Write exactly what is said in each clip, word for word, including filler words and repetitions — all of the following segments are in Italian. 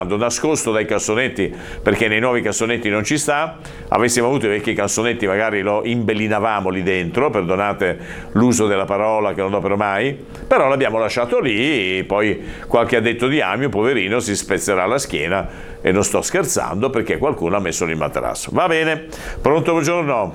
nascosto dai cassonetti, perché nei nuovi cassonetti non ci sta. Avessimo avuto i vecchi cassonetti magari lo imbellinavamo lì dentro, perdonate l'uso della parola che non adopero mai, però l'abbiamo lasciato lì e poi qualche addetto di Amio, poverino, si spezzerà la schiena, e non sto scherzando, perché qualcuno ha messo il materasso. Va bene, pronto, buongiorno.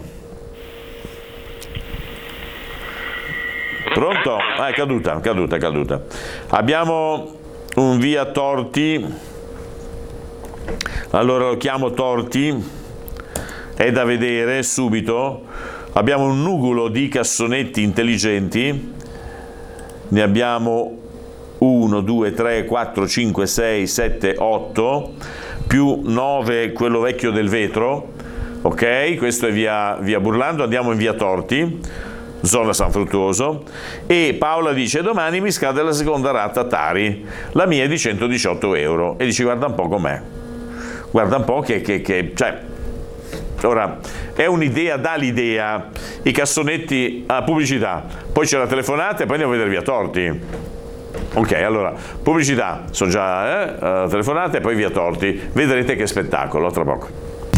Pronto? Ah, è caduta, caduta, caduta. Abbiamo un via Torti. Allora lo chiamo Torti, è da vedere subito. Abbiamo un nugulo di cassonetti intelligenti, ne abbiamo uno, due, tre, quattro, cinque, sei, sette, otto, più nove quello vecchio del vetro, ok? Questo è via, via Burlando, andiamo in via Torti, zona San Fruttuoso, e Paola dice: domani mi scade la seconda rata Tari, la mia è di centodiciotto euro, e dici: guarda un po' com'è. Guarda un po' che, che, che cioè, ora è un'idea, dà l'idea, i cassonetti a pubblicità, poi c'è la telefonata e poi andiamo a vedere via Torti. Ok, allora, pubblicità, sono già eh, telefonate e poi via Torti, vedrete che spettacolo, tra poco.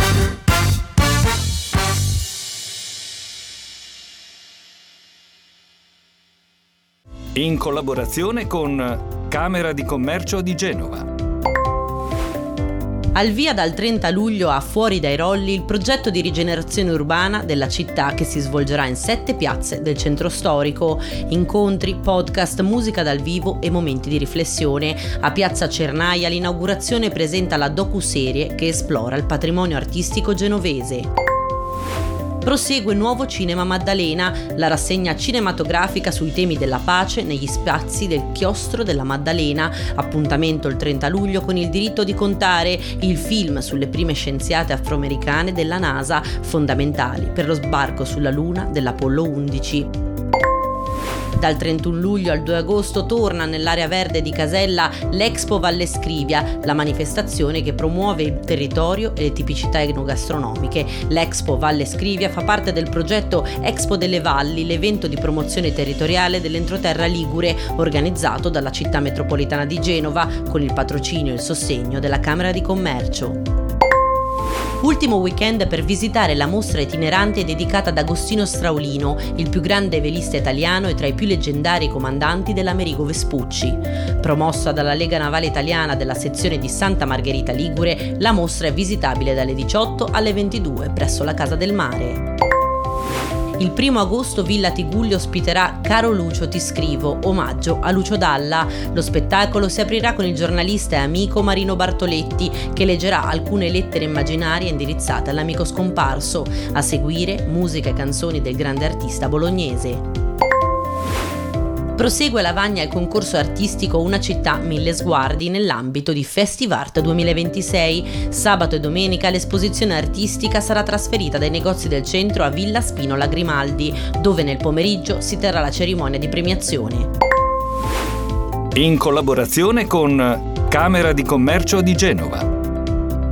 In collaborazione con Camera di Commercio di Genova. Al via dal trenta luglio a Fuori dai Rolli il progetto di rigenerazione urbana della città, che si svolgerà in sette piazze del centro storico. Incontri, podcast, musica dal vivo e momenti di riflessione. A Piazza Cernaia l'inaugurazione presenta la docuserie che esplora il patrimonio artistico genovese. Prosegue Nuovo Cinema Maddalena, la rassegna cinematografica sui temi della pace negli spazi del Chiostro della Maddalena. Appuntamento il trenta luglio con Il diritto di contare, il film sulle prime scienziate afroamericane della NASA, fondamentali per lo sbarco sulla Luna dell'Apollo undici. Dal trentuno luglio al due agosto torna nell'area verde di Casella l'Expo Valle Scrivia, la manifestazione che promuove il territorio e le tipicità enogastronomiche. L'Expo Valle Scrivia fa parte del progetto Expo delle Valli, l'evento di promozione territoriale dell'entroterra ligure, organizzato dalla città metropolitana di Genova, con il patrocinio e il sostegno della Camera di Commercio. Ultimo weekend per visitare la mostra itinerante dedicata ad Agostino Straulino, il più grande velista italiano e tra i più leggendari comandanti dell'Amerigo Vespucci. Promossa dalla Lega Navale Italiana della sezione di Santa Margherita Ligure, la mostra è visitabile dalle diciotto alle ventidue presso la Casa del Mare. Il primo agosto Villa Tigullio ospiterà Caro Lucio ti scrivo, omaggio a Lucio Dalla. Lo spettacolo si aprirà con il giornalista e amico Marino Bartoletti, che leggerà alcune lettere immaginarie indirizzate all'amico scomparso. A seguire musica e canzoni del grande artista bolognese. Prosegue a Lavagna il concorso artistico Una città, mille sguardi nell'ambito di Festivart duemilaventisei. Sabato e domenica l'esposizione artistica sarà trasferita dai negozi del centro a Villa Spinola Grimaldi, dove nel pomeriggio si terrà la cerimonia di premiazione. In collaborazione con Camera di Commercio di Genova.